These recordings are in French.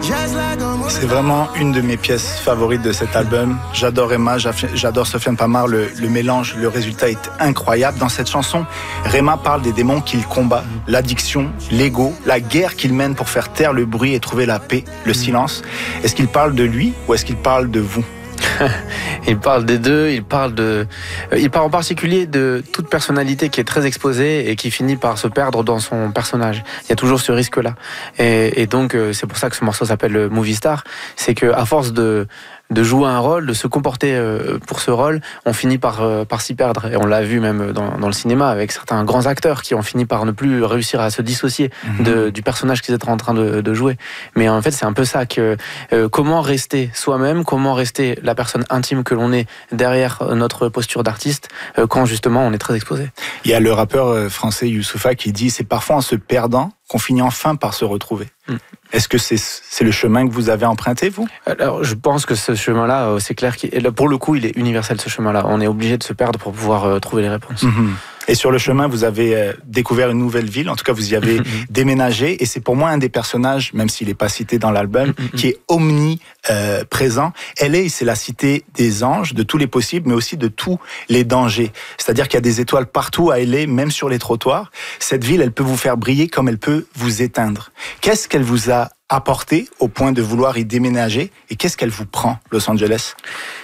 C'est vraiment une de mes pièces favorites de cet album. J'adore Emma, j'adore Sofiane Pamart, le mélange, le résultat est incroyable. Dans cette chanson, Rema parle des démons qu'il combat, l'addiction, l'ego, la guerre qu'il mène pour faire taire le bruit et trouver la paix, le silence. Est-ce qu'il parle de lui ou est-ce qu'il parle de vous ? Il parle des deux, il parle en particulier de toute personnalité qui est très exposée et qui finit par se perdre dans son personnage. Il y a toujours ce risque-là. Et donc, c'est pour ça que ce morceau s'appelle Movie Star. C'est qu'à force de jouer un rôle, de se comporter pour ce rôle, on finit par s'y perdre. Et on l'a vu même dans le cinéma avec certains grands acteurs qui ont fini par ne plus réussir à se dissocier du personnage qu'ils étaient en train de jouer. Mais en fait, c'est un peu ça que comment rester soi-même, comment rester la personne intime que l'on est derrière notre posture d'artiste quand justement on est très exposé. Il y a le rappeur français Youssoupha qui dit « C'est parfois en se perdant qu'on finit enfin par se retrouver ». Est-ce que c'est le chemin que vous avez emprunté, vous ? Alors, je pense que ce chemin-là, c'est clair pour le coup, il est universel, ce chemin-là. On est obligé de se perdre pour pouvoir trouver les réponses. Et sur le chemin, vous avez découvert une nouvelle ville, en tout cas vous y avez déménagé, et c'est pour moi un des personnages, même s'il n'est pas cité dans l'album, qui est omniprésent. LA, c'est la cité des anges, de tous les possibles, mais aussi de tous les dangers. C'est-à-dire qu'il y a des étoiles partout à LA, même sur les trottoirs. Cette ville, elle peut vous faire briller comme elle peut vous éteindre. Qu'est-ce qu'elle vous a apporté au point de vouloir y déménager, et qu'est-ce qu'elle vous prend, Los Angeles ?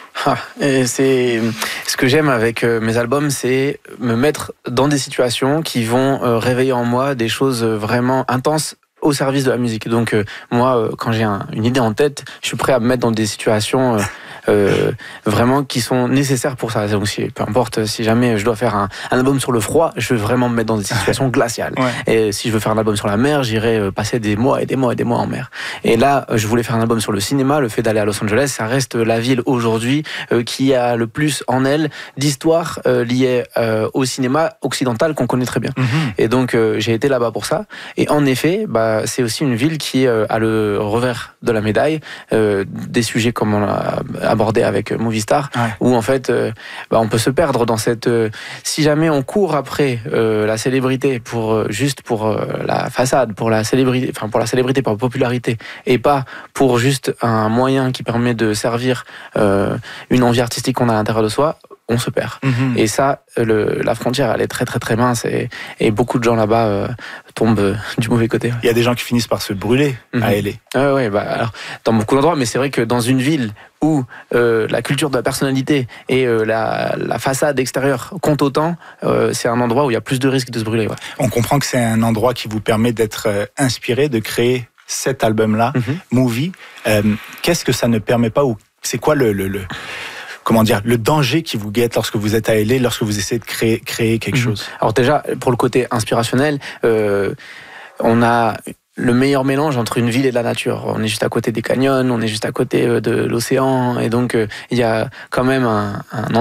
C'est ce que j'aime avec mes albums, c'est me mettre dans des situations qui vont réveiller en moi des choses vraiment intenses au service de la musique. Donc moi, quand j'ai une idée en tête, je suis prêt à me mettre dans des situations vraiment qui sont nécessaires pour ça. Donc peu importe, si jamais je dois faire un album sur le froid, je veux vraiment me mettre dans des situations glaciales. Et si je veux faire un album sur la mer, j'irai passer des mois et des mois et des mois en mer. Et là, je voulais faire un album sur le cinéma. Le fait d'aller à Los Angeles, ça reste la ville aujourd'hui qui a le plus en elle d'histoires liées au cinéma occidental qu'on connaît très bien. Et donc j'ai été là-bas pour ça. Et en effet, c'est aussi une ville qui a le revers de la médaille, des sujets comme on l'a abordé avec Movie Star, où en fait on peut se perdre dans cette... si jamais on court après la célébrité pour la façade, pour la célébrité, pour la popularité, et pas pour juste un moyen qui permet de servir une envie artistique qu'on a à l'intérieur de soi, on se perd. Et ça, la frontière, elle est très très très mince, et beaucoup de gens là-bas tombent du mauvais côté. Il y a des gens qui finissent par se brûler à LA. Alors, dans beaucoup d'endroits, mais c'est vrai que dans une ville où la culture de la personnalité et la façade extérieure comptent autant, c'est un endroit où il y a plus de risques de se brûler. On comprend que c'est un endroit qui vous permet d'être inspiré, de créer cet album-là, Movie. Qu'est-ce que ça ne permet pas, ou c'est quoi le danger qui vous guette lorsque vous êtes à LA, lorsque vous essayez de créer quelque chose? Alors déjà, pour le côté inspirationnel, on a le meilleur mélange entre une ville et de la nature. On est juste à côté des canyons, on est juste à côté de l'océan, et donc il y a quand même un